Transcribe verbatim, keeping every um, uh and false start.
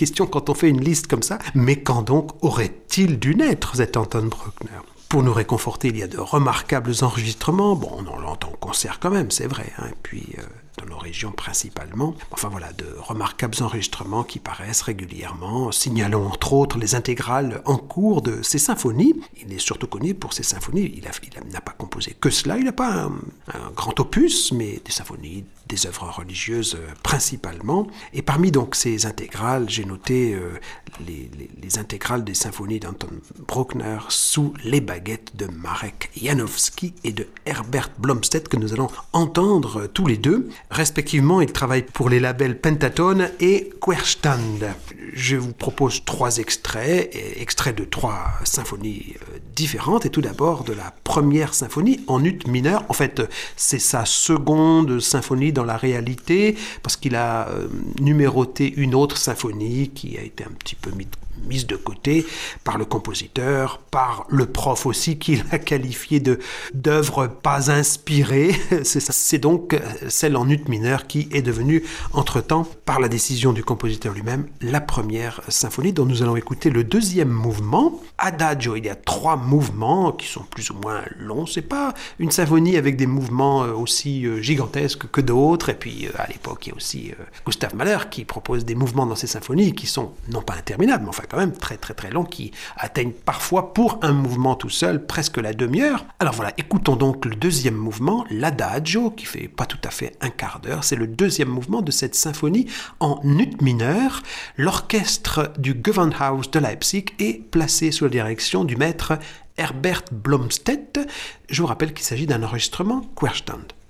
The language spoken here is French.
question quand on fait une liste comme ça. Mais quand donc aurait-il dû naître cet Anton Bruckner ? Pour nous réconforter, il y a de remarquables enregistrements. Bon, on l'entend en concert quand même, c'est vrai. Hein. Et puis, euh, dans nos régions principalement. Enfin voilà, de remarquables enregistrements qui paraissent régulièrement, signalant entre autres les intégrales en cours de ses symphonies. Il est surtout connu pour ses symphonies. Il, a, il n'a pas composé que cela. Il n'a pas un, un grand opus, mais des symphonies, des œuvres religieuses euh, principalement. Et parmi donc ces intégrales, j'ai noté euh, les, les, les intégrales des symphonies d'Anton Bruckner sous les baguettes de Marek Janowski et de Herbert Blomstedt que nous allons entendre tous les deux. Respectivement, ils travaillent pour les labels Pentatone et Querstand. Je vous propose trois extraits, extraits de trois symphonies différentes. Et tout d'abord de la première symphonie en ut mineur. En fait, c'est sa seconde symphonie dans la réalité, parce qu'il a euh, numéroté une autre symphonie qui a été un petit peu mise mise de côté par le compositeur, par le prof aussi, qui l'a qualifié de, d'œuvre pas inspirée. C'est, ça. C'est donc celle en ut mineur qui est devenue, entre-temps, par la décision du compositeur lui-même, la première symphonie dont nous allons écouter le deuxième mouvement. Adagio, il y a trois mouvements qui sont plus ou moins longs. C'est pas une symphonie avec des mouvements aussi gigantesques que d'autres. Et puis, à l'époque, il y a aussi Gustav Mahler qui propose des mouvements dans ses symphonies qui sont, non pas interminables, mais enfin quand même très très très longs, qui atteignent parfois pour un mouvement tout seul presque la demi-heure. Alors voilà, écoutons donc le deuxième mouvement, l'Adagio, qui fait pas tout à fait un quart d'heure. C'est le deuxième mouvement de cette symphonie en ut mineur. L'orchestre du Gewandhaus de Leipzig est placé sous la direction du maître Herbert Blomstedt. Je vous rappelle qu'il s'agit d'un enregistrement Querstand.